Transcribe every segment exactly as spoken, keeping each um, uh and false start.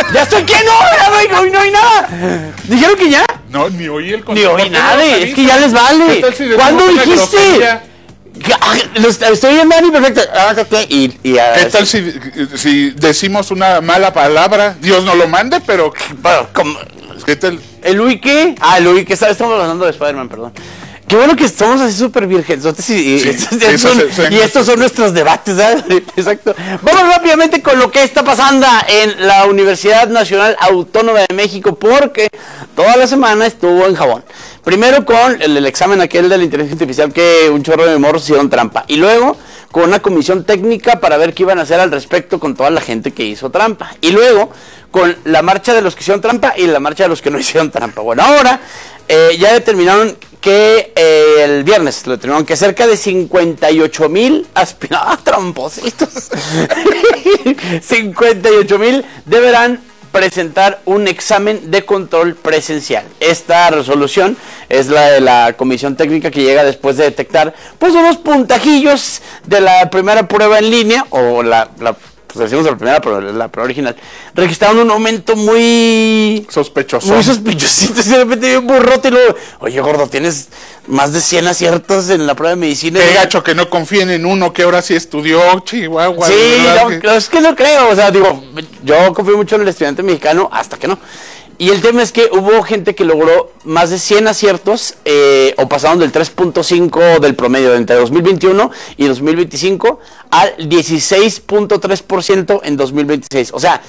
¿Ya estoy qué? No, no, no, no hay nada. ¿Dijeron que ya? No, ni oí el Ni oí nada, es que ya les vale. Si ¿Cuándo dijiste? Lo estoy viendo, Dani, perfecto. Y, y, uh, ¿Qué tal si, si decimos una mala palabra? Dios no lo mande, pero... Bueno, ¿cómo? ¿Qué tal? ¿El Uy qué? Ah, el Uy que estamos hablando de Spider-Man, perdón. Qué bueno que somos así súper virgenzotes y, y, sí, estos, sí, son, se, se, y estos son nuestros debates, ¿sabes? Exacto. Vamos rápidamente con lo que está pasando en la Universidad Nacional Autónoma de México, porque toda la semana estuvo en jabón. Primero con el, el examen aquel de la inteligencia artificial que un chorro de morros hicieron trampa. Y luego con una comisión técnica para ver qué iban a hacer al respecto con toda la gente que hizo trampa. Y luego con la marcha de los que hicieron trampa y la marcha de los que no hicieron trampa. Bueno, ahora eh, ya determinaron que eh, el viernes lo determinaron que cerca de cincuenta y ocho mil aspirantes, ¡ah, trampositos! cincuenta y ocho mil deberán presentar un examen de control presencial. Esta resolución es la de la comisión técnica que llega después de detectar pues unos puntajillos de la primera prueba en línea, o la, la pues decimos la primera, pero la prueba original, registraron un aumento muy sospechoso. Muy sospechosito, y de repente vi un burrote y luego, oye gordo, tienes más de cien aciertos en la prueba de medicina. Qué gacho que no confíen en uno que ahora sí estudió, Chihuahua. Sí, no, que... es que no creo, o sea, digo, yo confío mucho en el estudiante mexicano hasta que no. Y el tema es que hubo gente que logró más de cien aciertos, eh, o pasaron del tres punto cinco del promedio de entre dos mil veintiuno y dos mil veinticinco al dieciséis punto tres por ciento en dos mil veintiséis. O sea,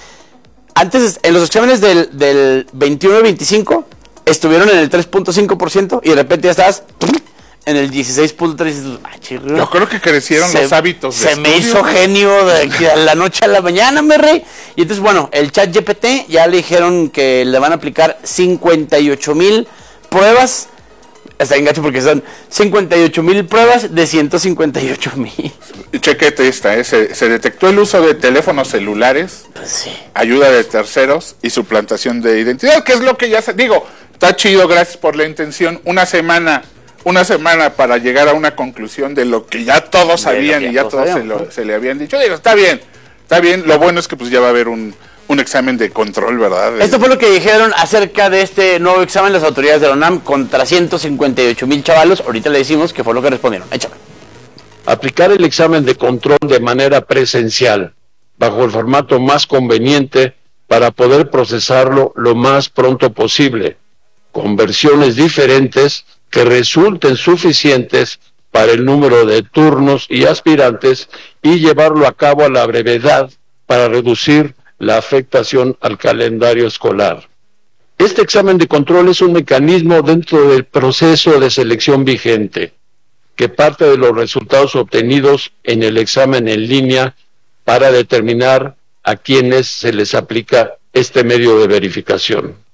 antes en los exámenes del, del veintiuno y veinticinco estuvieron en el tres punto cinco por ciento y de repente ya estabas en el dieciséis punto tres por ciento. Ah, yo creo que crecieron se, los hábitos de Se estudio. me hizo genio de, de la noche a la mañana, me rey. Y entonces, bueno, el ChatGPT ya le dijeron que le van a aplicar cincuenta y ocho mil pruebas. Está bien gacho porque son cincuenta y ocho mil pruebas de ciento cincuenta y ocho mil. Chequete esta, ¿eh? se, se detectó el uso de teléfonos celulares, pues sí, ayuda de terceros y suplantación de identidad, que es lo que ya se... Digo, está chido, gracias por la intención. Una semana... Una semana para llegar a una conclusión de lo que ya todos sabían y ya todos, todos se, lo, se le habían dicho. Digo, está bien, está bien. Lo bueno es que pues ya va a haber un, un examen de control, ¿verdad? Esto fue lo que dijeron acerca de este nuevo examen las autoridades de la UNAM contra ciento cincuenta y ocho mil chavalos. Ahorita le decimos que fue lo que respondieron. Échame. Aplicar el examen de control de manera presencial, bajo el formato más conveniente para poder procesarlo lo más pronto posible, con versiones diferentes que resulten suficientes para el número de turnos y aspirantes y llevarlo a cabo a la brevedad para reducir la afectación al calendario escolar. Este examen de control es un mecanismo dentro del proceso de selección vigente, que parte de los resultados obtenidos en el examen en línea para determinar a quienes se les aplica este medio de verificación.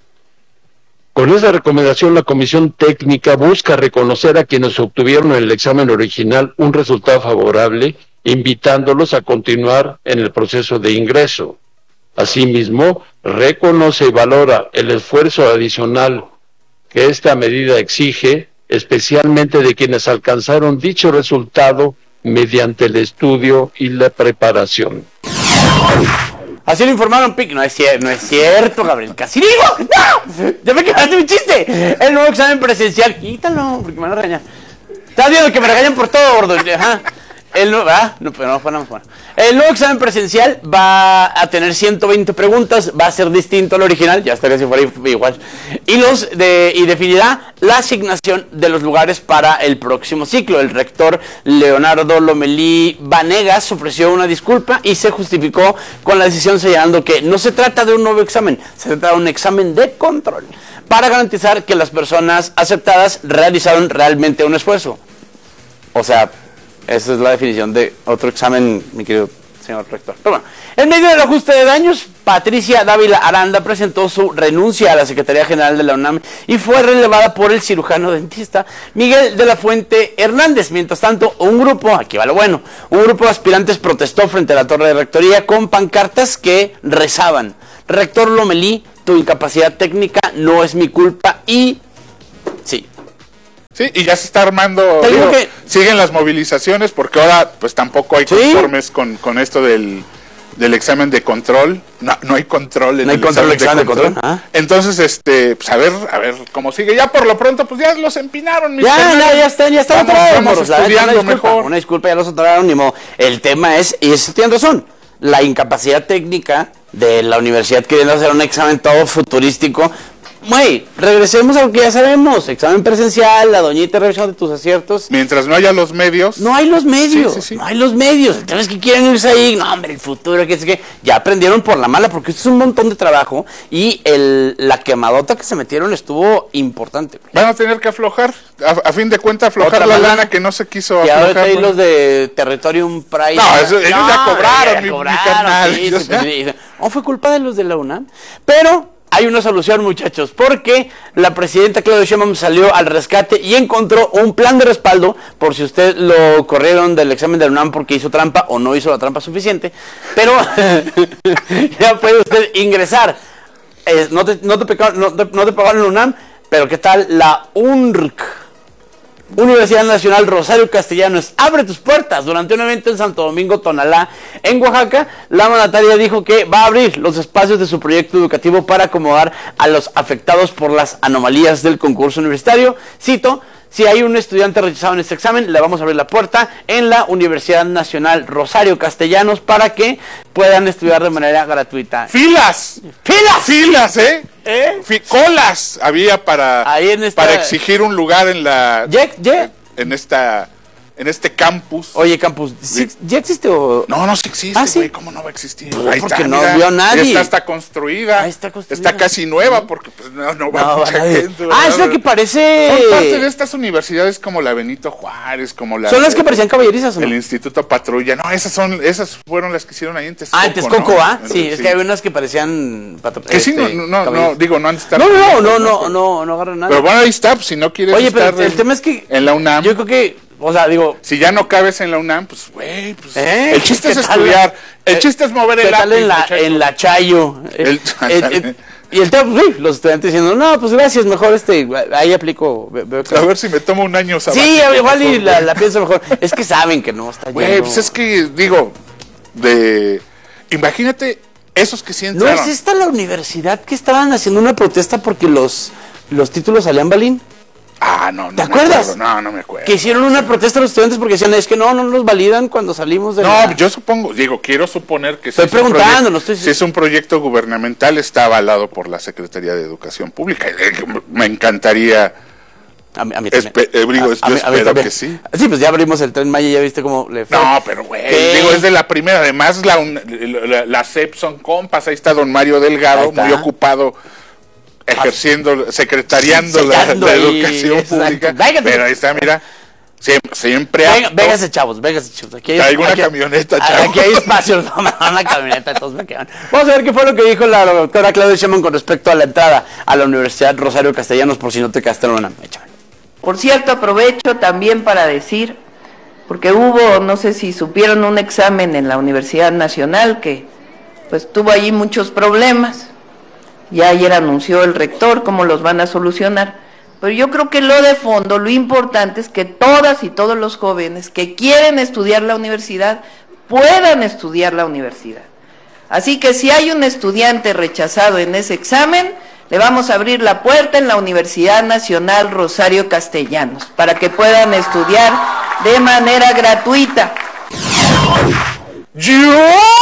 Con esta recomendación, la Comisión Técnica busca reconocer a quienes obtuvieron en el examen original un resultado favorable, invitándolos a continuar en el proceso de ingreso. Asimismo, reconoce y valora el esfuerzo adicional que esta medida exige, especialmente de quienes alcanzaron dicho resultado mediante el estudio y la preparación. Así lo informaron, Pic. No es cierto, no es cierto, Gabriel Casirigo. ¡No! Ya me quedaste mi chiste. El nuevo examen presencial. Quítalo, porque me van a regañar. Estás viendo que me regañan por todo, gordo. Ajá. El nuevo, ah, no, pero no, bueno, bueno. El nuevo examen presencial va a tener ciento veinte preguntas, va a ser distinto al original, ya estaría si fuera igual. Y los de, y definirá la asignación de los lugares para el próximo ciclo. El rector Leonardo Lomelí Vanegas ofreció una disculpa y se justificó con la decisión, señalando que no se trata de un nuevo examen, se trata de un examen de control para garantizar que las personas aceptadas realizaron realmente un esfuerzo. O sea, esa es la definición de otro examen, mi querido señor rector. Pero bueno, en medio del ajuste de daños, Patricia Dávila Aranda presentó su renuncia a la Secretaría General de la UNAM y fue relevada por el cirujano dentista Miguel de la Fuente Hernández. Mientras tanto, un grupo, aquí va lo bueno, un grupo de aspirantes protestó frente a la torre de rectoría con pancartas que rezaban: rector Lomelí, tu incapacidad técnica no es mi culpa. Y sí, Sí, y ya se está armando, digo, que... siguen las movilizaciones porque ahora pues tampoco hay conformes ¿sí? con, con esto del, del examen de control. No, no hay control en no hay el control, examen, examen de control. control. ¿Ah? Entonces, este, pues a ver, a ver cómo sigue. Ya por lo pronto, pues ya los empinaron. Mis Ya, canales. no, ya están, ya están Vamos, atrapados, vamos morros, la neta, estudiando una disculpa, mejor. Una disculpa, ya los atraparon, ni modo. El tema es, y eso tienen razón, la incapacidad técnica de la universidad queriendo hacer un examen todo futurístico. Güey, regresemos a lo que ya sabemos. Examen presencial, la doñita revisión de tus aciertos. Mientras no haya los medios. No hay los medios, Sí, sí, sí. no hay los medios. El tema es que quieren irse ahí, no hombre, el futuro, que sé qué. Ya aprendieron por la mala, porque esto es un montón de trabajo y el, la quemadota que se metieron estuvo importante. Van a tener que aflojar, a, a fin de cuentas aflojar Otra la lana. lana que no se quiso Y ahora aflojar. ahí ¿no? los de Territorium Pride. No, eso- ellos ya cobraron, ya mi- mi cobraron, carnal. sí, sí, sí, sí. No fue culpa de los de la UNAM, pero hay una solución, muchachos, porque la presidenta Claudia Sheinbaum salió al rescate y encontró un plan de respaldo por si usted lo corrieron del examen de la UNAM porque hizo trampa o no hizo la trampa suficiente, pero ya puede usted ingresar. Eh, no, te, no, te pecaron, no, te, no te pagaron la UNAM, pero ¿qué tal la U N R C? Universidad Nacional Rosario Castellanos abre tus puertas durante un evento en Santo Domingo, Tonalá, en Oaxaca. La mandataria dijo que va a abrir los espacios de su proyecto educativo para acomodar a los afectados por las anomalías del concurso universitario. Cito: si hay un estudiante rechazado en este examen, le vamos a abrir la puerta en la Universidad Nacional Rosario Castellanos para que puedan estudiar de manera gratuita. ¡Filas! ¡Filas! ¡Filas, eh! ¿Eh? Fi- colas había para, Ahí en esta- para exigir un lugar en la ¿Ya, ya? en esta en este campus. Oye, Campus, ¿sí- ¿ya existe o...? No, no sí existe, ¿Ah, sí? güey, ¿cómo no va a existir? No, Ahí porque está, no mira, vio a nadie. ya está, está construida. Ahí está construida. Está casi nueva porque pues no, no va No, mucha nadie. gente. Ah, es ¿verdad? la que parece... Son parte de estas universidades como la Benito Juárez, como la ¿Son las que parecían caballerizas o no? el Instituto Patrulla. No, esas son esas fueron las que hicieron ahí en Texcoco. Ah, en Texcoco, ¿no? ¿ah? Sí, es Sí. que hay unas que parecían... patro- Que sí, no, este, no, no, caballerizas. no, digo, no han de estar. No, no, no, no, no, no agarran nada. Pero bueno, ahí está, pues, si no quieres Oye, estar pero el en- tema es que... en la UNAM. Yo creo que, o sea, digo... Si ya no cabes en la UNAM, pues, güey, pues, ¿eh? el chiste ¿Qué es tal? estudiar, el Eh, chiste es mover ¿qué el tal lápiz, en la, muchachos. en la Chayo? El- Eh, eh, eh, y el tema, pues, sí, los estudiantes diciendo, no, pues gracias, mejor este, ahí aplico. ve- veo que- A ver si me tomo un año sabático. Sí, igual y mejor, la, güey. la pienso mejor. Es que saben que no está Güey, yendo. pues es que, digo, de... Imagínate esos que sí ¿No entraron. es esta la universidad que estaban haciendo una protesta porque los, los títulos salían balín? Ah, no, no ¿Te me acuerdas? acuerdo, No, no me acuerdo. Que hicieron una protesta a los estudiantes porque decían, es que no, no nos validan cuando salimos de No, la... yo supongo, digo, quiero suponer que Estoy si es un preguntando, proyecto- no estoy- si es un proyecto gubernamental está avalado por la Secretaría de Educación Pública. Eh, Me encantaría... A mí, a mí Espe- también. eh, digo, A- yo a mí- a mí espero también. que sí. Sí, pues ya abrimos el Tren Maya y ya viste cómo le fue. No, pero güey, ¿Qué? digo, es de la primera. Además, la, un- la, la C E P son compas. Ahí está don Mario Ahí Delgado, está. muy ocupado, ejerciendo, secretariando la, Sellando la ahí, educación exacto. pública. Véngase. Pero ahí está, mira, siempre, siempre Venga, apto. véngase, chavos, véngase, chavos. Aquí hay, Traigo una aquí- camioneta, aquí chavos. Aquí hay espacio, no, no, una camioneta, todos me quedan. Vamos a ver qué fue lo que dijo la doctora Claudia Sheinbaum con respecto a la entrada a la Universidad Rosario Castellanos, por si no te quedaste en una mecha. Por cierto, aprovecho también para decir, porque hubo, no sé si supieron, un examen en la Universidad Nacional que pues tuvo allí muchos problemas. Ya ayer anunció el rector cómo los van a solucionar. Pero yo creo que lo de fondo, lo importante es que todas y todos los jóvenes que quieren estudiar la universidad puedan estudiar la universidad. Así que si hay un estudiante rechazado en ese examen, le vamos a abrir la puerta en la Universidad Nacional Rosario Castellanos para que puedan estudiar de manera gratuita. ¡Yupi!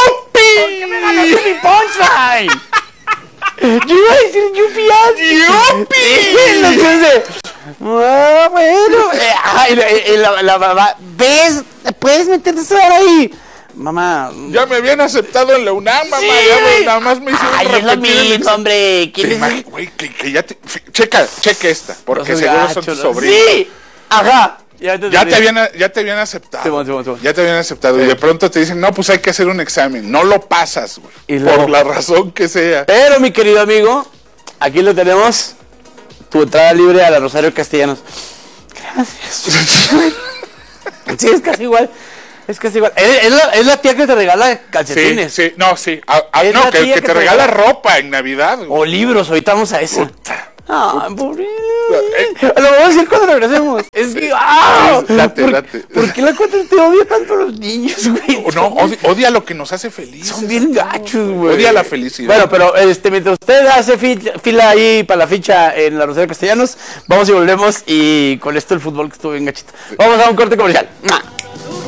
mi punchline! Yo iba a decir yupi ¡Yupi! Entonces, ah, bueno. eh, ay, la, eh, la, la mamá, ¿ves? Puedes meterte a estudiar ahí. Mamá. Ya me habían aceptado en la UNAM, mamá. Sí. Ya me- nada más me hicieron Ay, es lo repetir el mismo, examen. hombre. ¿Quién Te es imagi- güey, que, que ya te... fi- Checa, cheque esta, porque Los seguro gachos, son tus ¿no? sobrinos. Sí, ajá. Ya te, Ya te habían, ya te habían aceptado. Simón, Simón, Simón. Ya te habían aceptado. Y de pronto te dicen, no, pues hay que hacer un examen. No lo pasas, güey. Y Por luego- la razón que sea. Pero, mi querido amigo, aquí lo tenemos. Tu entrada libre a la Rosario Castellanos. Gracias. Sí, es casi igual. Es casi igual. Es, es la, es la tía que te regala Sí, calcetines. sí, no, sí. A- a- Es no, la que, tía que que te te regala regala- ropa en Navidad, güey. O libros, ahorita vamos a eso. Puta. Ah, pobre. Lo vamos a decir cuando regresemos. Es que, ¡ah! Date, ¿Por, date. ¿Por qué la cuatro te odia tanto a los niños, güey? No, odia, odia lo que nos hace felices. Son bien gachos, güey. Odia la felicidad. Bueno, pero este, mientras usted hace fila, fila ahí para la ficha en la Rosario Castellanos, vamos y volvemos y con esto el fútbol que estuvo bien gachito. Vamos a un corte comercial.